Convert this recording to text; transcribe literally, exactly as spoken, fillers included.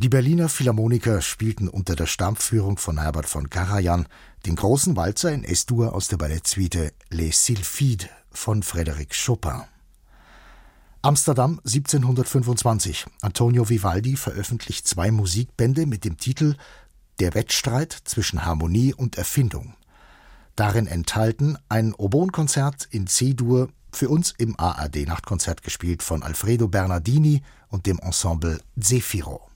Die Berliner Philharmoniker spielten unter der Stammführung von Herbert von Karajan den großen Walzer in S-Dur aus der Ballettsuite Les Sylphides von Frédéric Chopin. Amsterdam siebzehnhundertfünfundzwanzig. Antonio Vivaldi veröffentlicht zwei Musikbände mit dem Titel Der Wettstreit zwischen Harmonie und Erfindung. Darin enthalten ein Oboenkonzert in C-Dur, für uns im A R D-Nachtkonzert gespielt von Alfredo Bernardini und dem Ensemble Zefiro.